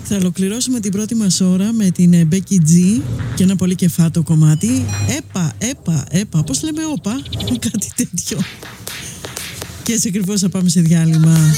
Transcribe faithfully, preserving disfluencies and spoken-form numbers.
Θα ολοκληρώσουμε την πρώτη μας ώρα με την Becky G και ένα πολύ κεφάτο κομμάτι. Έπα, έπα, έπα. Πώς λέμε όπα, κάτι τέτοιο. Και έτσι ακριβώς θα πάμε σε διάλειμμα.